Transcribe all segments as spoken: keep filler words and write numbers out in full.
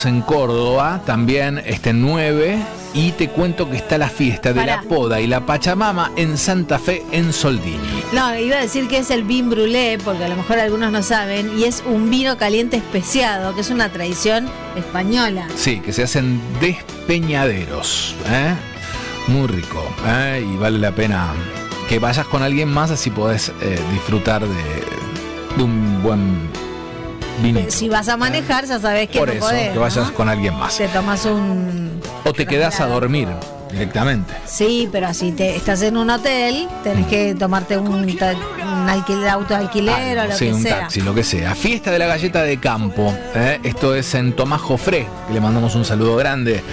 En Córdoba, también este nueve, y te cuento que está la fiesta de Pará. la poda y la Pachamama en Santa Fe, en Soldini. No, iba a decir que es el vin brûlé, porque a lo mejor algunos no saben, y es un vino caliente especiado, que es una tradición española. Sí, que se hacen despeñaderos, ¿eh? Muy rico, ¿eh? Y vale la pena que vayas con alguien más, así podés eh, disfrutar de, de un buen vinito. Si vas a manejar, ya sabés que Por no eso, podés, que vayas ¿no? con alguien más. Te tomas un... O te quedás a dormir directamente. Sí, pero si te estás en un hotel, tenés que tomarte un, ta- un alquiler, auto de alquiler Algo, o lo sí, que un sea. taxi, lo que sea. Fiesta de la galleta de campo. ¿eh? Esto es en Tomás Jofré, que le mandamos un saludo grande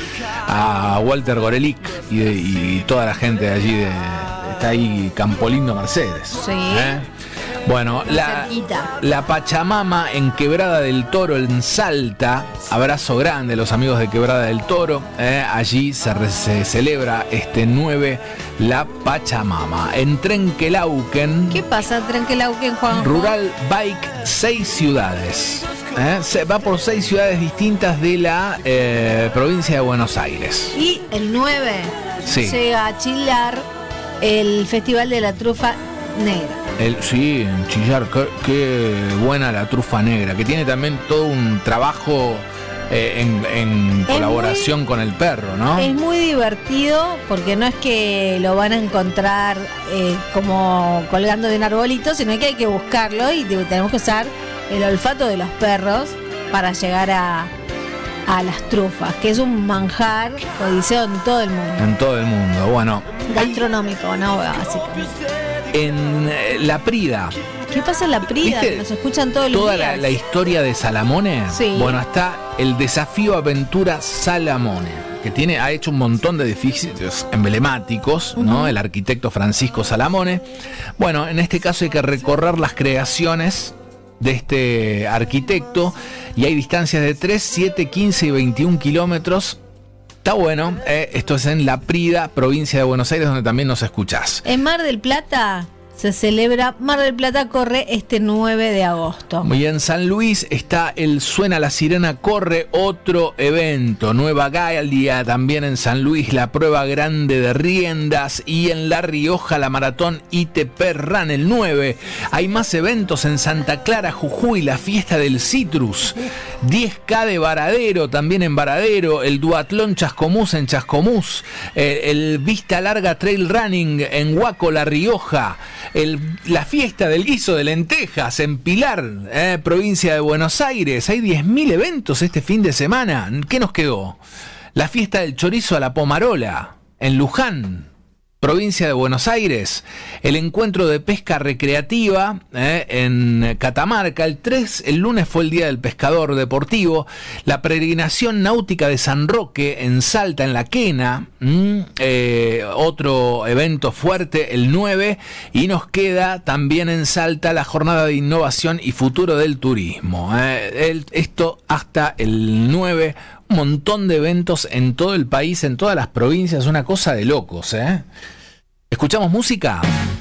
a Walter Gorelick y, de- y toda la gente de allí. De, está ahí Campolindo Mercedes. Sí. ¿eh? Bueno, la, Cerquita. la Pachamama en Quebrada del Toro, en Salta. Abrazo grande a los amigos de Quebrada del Toro. ¿eh? Allí se, re- se celebra este nueve la Pachamama. En Trenquelauquen. ¿Qué pasa, Trenquelauquen, Juan? Rural Bike, seis ciudades. ¿eh? Se va por seis ciudades distintas de la eh, provincia de Buenos Aires. Y el nueve Sí. llega a Chillar el Festival de la Trufa Negra. El, sí, en Chillar, qué, qué buena la trufa negra, que tiene también todo un trabajo eh, en, en colaboración muy- con el perro, ¿no? Es muy divertido porque no es que lo van a encontrar eh, como colgando de un arbolito, sino que hay que buscarlo y te- tenemos que usar el olfato de los perros para llegar a, a las trufas, que es un manjar codiciado en todo el mundo. En todo el mundo. Bueno, Gastronómico, ¿no? Básicamente. en eh, La Prida, ¿Qué pasa en la Prida? ¿viste Que nos escuchan todos los toda días. la, la historia de Salamone. Sí. Bueno, está el desafío Aventura Salamone, que tiene, ha hecho un montón de edificios emblemáticos, ¿no? El arquitecto Francisco Salamone. Bueno, en este caso hay que recorrer las creaciones de este arquitecto y hay distancias de tres, siete, quince y veintiún kilómetros. Está bueno, eh, esto es en La Prida, provincia de Buenos Aires, donde también nos escuchás. En Mar del Plata se celebra, Mar del Plata corre este nueve de agosto. Y en San Luis está el Suena la Sirena Corre, otro evento. Nueva Galia también en San Luis, la prueba grande de riendas. Y en La Rioja, la maratón I T P Run, el nueve. Hay más eventos en Santa Clara, Jujuy, la fiesta del Citrus. diez K de Varadero, también en Varadero. El Duatlón Chascomús en Chascomús. Eh, el Vista Larga Trail Running en Huaco, La Rioja. El, la fiesta del guiso de lentejas en Pilar, eh, provincia de Buenos Aires. Hay diez mil eventos este fin de semana. ¿Qué nos quedó? La fiesta del chorizo a la pomarola en Luján, provincia de Buenos Aires. El encuentro de pesca recreativa eh, en Catamarca. El tres, el lunes fue el Día del Pescador Deportivo. La peregrinación náutica de San Roque en Salta, en La Quena. Mm, eh, otro evento fuerte, el nueve. Y nos queda también en Salta la Jornada de Innovación y Futuro del Turismo. Eh, el, esto hasta el nueve. Un montón de eventos en todo el país, en todas las provincias, una cosa de locos, ¿eh? ¿Escuchamos música?